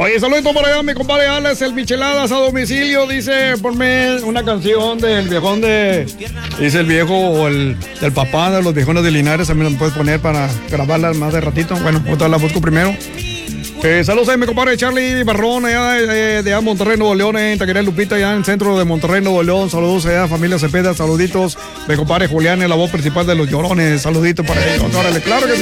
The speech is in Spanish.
Oye, saludito por allá, mi compadre Alex, el Micheladas a domicilio. Dice, ponme una canción del viejón de... Dice el viejo o el papá de los viejones de Linares. También lo puedes poner para grabarla más de ratito. Bueno, otra la busco primero. Saludos a mi compadre Charlie Barrón, allá de Monterrey, Nuevo León, en Taquería Lupita, allá en el centro de Monterrey, Nuevo León. Saludos allá, familia Cepeda, saluditos. Mi compadre Julián, la voz principal de Los Llorones. Saluditos para ellos. Órale, claro que sí.